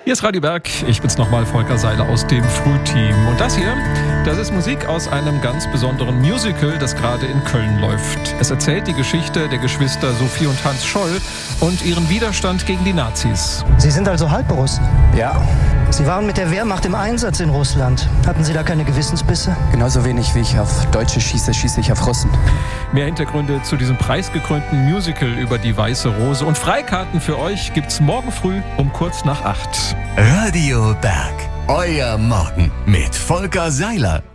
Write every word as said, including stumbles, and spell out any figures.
Hier ist Radio Berg, ich bin's nochmal, Volker Seiler aus dem Frühteam. Und das hier, das ist Musik aus einem ganz besonderen Musical, das gerade in Köln läuft. Es erzählt die Geschichte der Geschwister Sophie und Hans Scholl und ihren Widerstand gegen die Nazis. Sie sind also Halbrussen? Ja. Sie waren mit der Wehrmacht im Einsatz in Russland. Hatten Sie da keine Gewissensbisse? Genauso wenig wie ich auf Deutsche schieße, schieße ich auf Russen. Mehr Hintergründe zu diesem preisgekrönten Musical über die Weiße Rose und Freikarten für euch gibt's morgen früh um kurz nach acht. Radio Berg, euer Morgen mit Volker Seiler.